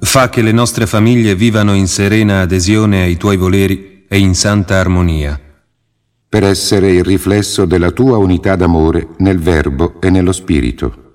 Fa che le nostre famiglie vivano in serena adesione ai tuoi voleri e in santa armonia. Per essere il riflesso della tua unità d'amore nel Verbo e nello Spirito.